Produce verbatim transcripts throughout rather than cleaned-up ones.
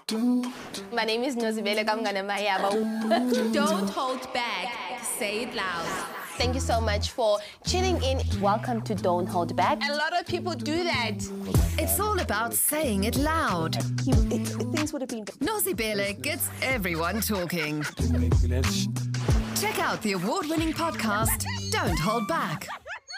My name is Nozibele Kamganamayaba. Don't hold back. Say it loud. Thank you so much for tuning in. Welcome to Don't Hold Back. A lot of people do that. It's all about saying it loud. You, it, things would have been... Nozibele gets everyone talking. Check out the award-winning podcast, Don't Hold Back.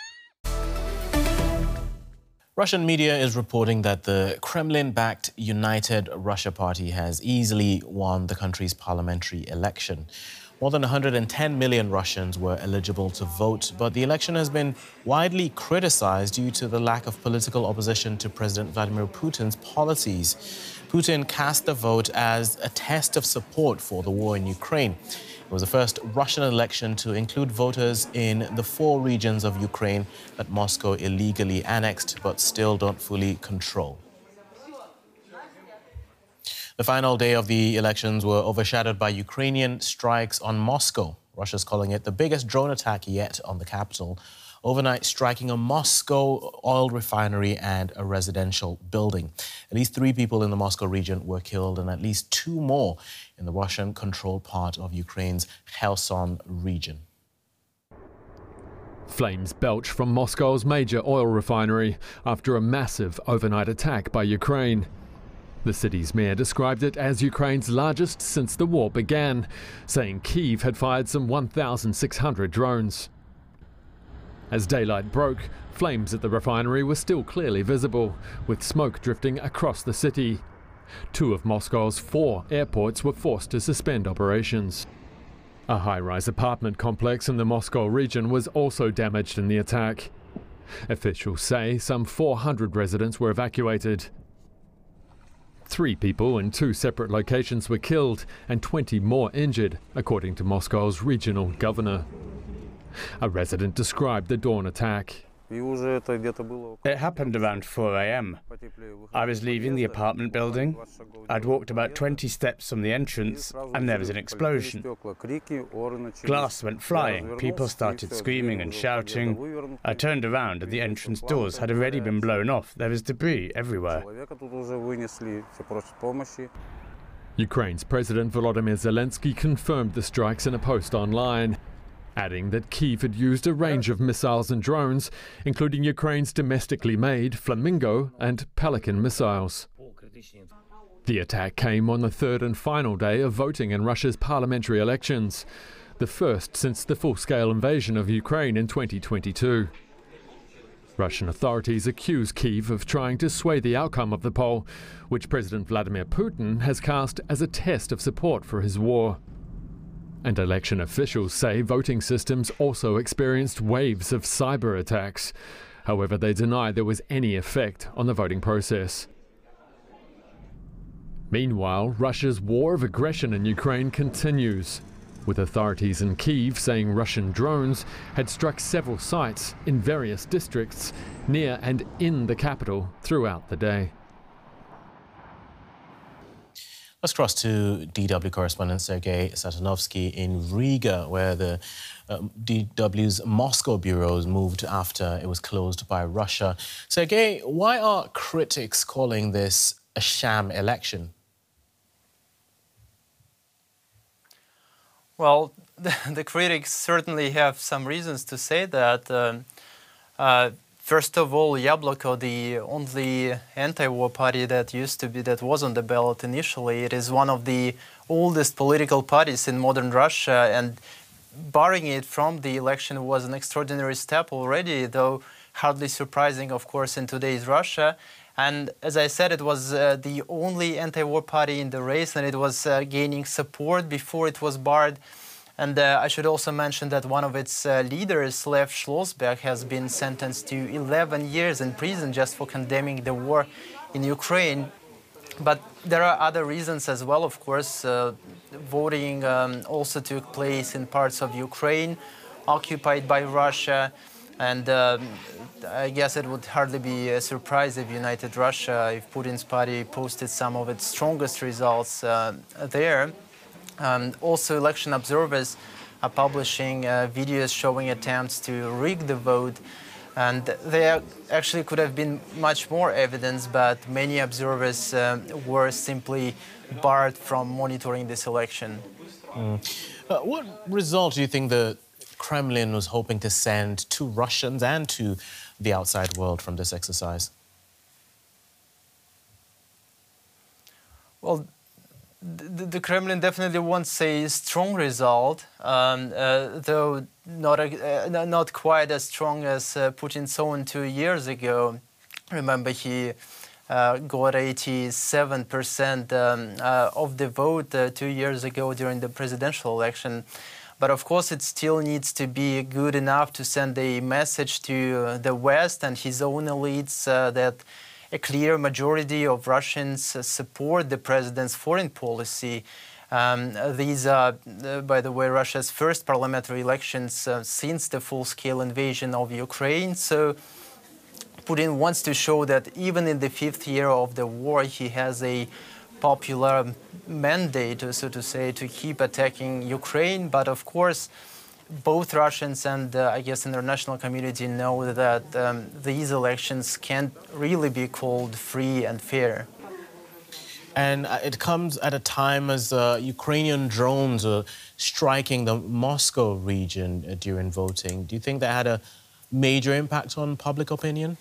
Russian media is reporting that the Kremlin-backed United Russia Party has easily won the country's parliamentary election. More than one hundred ten million Russians were eligible to vote, but the election has been widely criticized due to the lack of political opposition to President Vladimir Putin's policies. Putin cast the vote as a test of support for the war in Ukraine. It was the first Russian election to include voters in the four regions of Ukraine that Moscow illegally annexed but still don't fully control. The final day of the elections were overshadowed by Ukrainian strikes on Moscow. Russia's calling it the biggest drone attack yet on the capital, overnight striking a Moscow oil refinery and a residential building. At least three people in the Moscow region were killed and at least two more in the Russian-controlled part of Ukraine's Kherson region. Flames belch from Moscow's major oil refinery after a massive overnight attack by Ukraine. The city's mayor described it as Ukraine's largest since the war began, saying Kyiv had fired some one thousand six hundred drones. As daylight broke, flames at the refinery were still clearly visible, with smoke drifting across the city. Two of Moscow's four airports were forced to suspend operations. A high-rise apartment complex in the Moscow region was also damaged in the attack. Officials say some four hundred residents were evacuated. Three people in two separate locations were killed and twenty more injured, according to Moscow's regional governor. A resident described the dawn attack. It happened around four a m I was leaving the apartment building. I'd walked about twenty steps from the entrance and there was an explosion. Glass went flying, people started screaming and shouting. I turned around and the entrance doors had already been blown off. There was debris everywhere. Ukraine's President Volodymyr Zelensky confirmed the strikes in a post online, adding that Kyiv had used a range of missiles and drones, including Ukraine's domestically made Flamingo and Pelican missiles. The attack came on the third and final day of voting in Russia's parliamentary elections, the first since the full-scale invasion of Ukraine in twenty twenty-two. Russian authorities accuse Kyiv of trying to sway the outcome of the poll, which President Vladimir Putin has cast as a test of support for his war. And election officials say voting systems also experienced waves of cyber attacks. However, they deny there was any effect on the voting process. Meanwhile, Russia's war of aggression in Ukraine continues, with authorities in Kyiv saying Russian drones had struck several sites in various districts near and in the capital throughout the day. Let's cross to D W correspondent Sergei Satanovsky in Riga, where the uh, D W's Moscow bureaus moved after it was closed by Russia. Sergei, why are critics calling this a sham election? Well, the, the critics certainly have some reasons to say that. Um, uh, First of all, Yabloko, the only anti-war party that used to be, that was on the ballot initially, it is one of the oldest political parties in modern Russia, and barring it from the election was an extraordinary step already, though hardly surprising, of course, in today's Russia. And as I said, it was uh, the only anti-war party in the race, and it was uh, gaining support before it was barred. And uh, I should also mention that one of its uh, leaders, Lev Schlossberg, has been sentenced to eleven years in prison just for condemning the war in Ukraine. But there are other reasons as well, of course. Uh, voting um, also took place in parts of Ukraine occupied by Russia. And um, I guess it would hardly be a surprise if United Russia, if Putin's party posted some of its strongest results uh, there. Um, also, election observers are publishing uh, videos showing attempts to rig the vote. And there actually could have been much more evidence, but many observers um, were simply barred from monitoring this election. Mm. Uh, what result do you think the Kremlin was hoping to send to Russians and to the outside world from this exercise? Well, the, the Kremlin definitely wants a strong result, um, uh, though not, a, uh, not quite as strong as uh, Putin saw two years ago. Remember, he uh, got eighty-seven percent um, uh, of the vote uh, two years ago during the presidential election. But of course, it still needs to be good enough to send a message to uh, the West and his own elites uh, that a clear majority of Russians uh, support the president's foreign policy. Um, these are, uh, by the way, Russia's first parliamentary elections uh, since the full-scale invasion of Ukraine. So Putin wants to show that even in the fifth year of the war, he has a popular mandate, so to say, to keep attacking Ukraine. But of course, both Russians and, uh, I guess, international community know that um, these elections can't really be called free and fair. And it comes at a time as uh, Ukrainian drones are striking the Moscow region uh, during voting. Do you think that had a major impact on public opinion?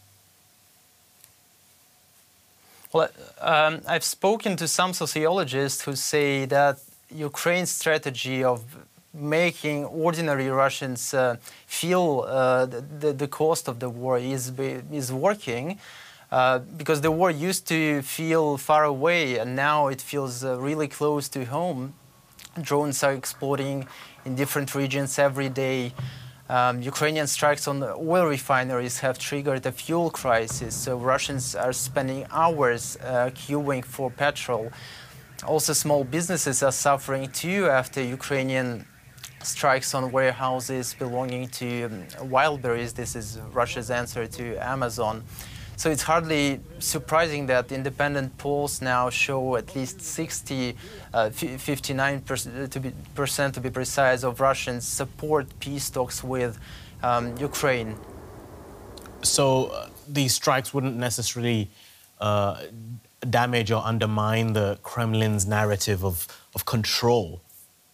Well, um, I've spoken to some sociologists who say that Ukraine's strategy of making ordinary Russians uh, feel uh, the, the cost of the war is, is working. Uh, because the war used to feel far away, and now it feels uh, really close to home. Drones are exploding in different regions every day. Um, Ukrainian strikes on oil refineries have triggered a fuel crisis, so Russians are spending hours uh, queuing for petrol. Also, small businesses are suffering too after Ukrainian strikes on warehouses belonging to um, Wildberries. This is Russia's answer to Amazon. So it's hardly surprising that independent polls now show at least sixty, uh, fifty-nine percent to be, percent to be precise, of Russians support peace talks with um, Ukraine. So uh, these strikes wouldn't necessarily uh, damage or undermine the Kremlin's narrative of, of control?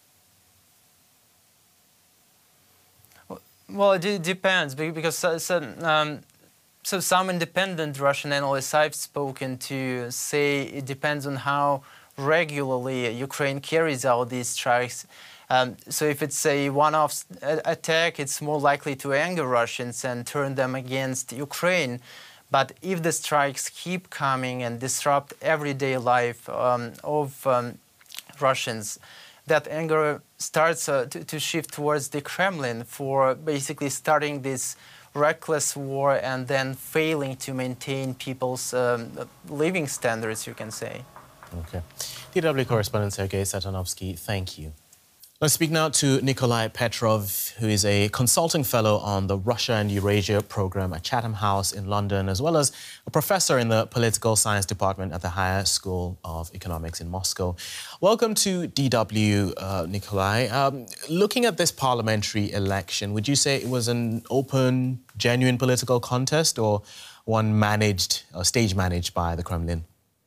Well, it depends, because so, so, um, So some independent Russian analysts I've spoken to say it depends on how regularly Ukraine carries out these strikes. Um, so if it's a one-off attack, it's more likely to anger Russians and turn them against Ukraine. But if the strikes keep coming and disrupt everyday life um, of um, Russians, that anger starts uh, to, to shift towards the Kremlin for basically starting this reckless war and then failing to maintain people's um, living standards, you can say. Okay. D W correspondent Sergei Satanovsky, thank you. Let's speak now to Nikolai Petrov, who is a consulting fellow on the Russia and Eurasia program at Chatham House in London, as well as a professor in the political science department at the Higher School of Economics in Moscow. Welcome to D W, uh, Nikolai. Um, looking at this parliamentary election, would you say it was an open, genuine political contest, or one managed, or stage managed by the Kremlin?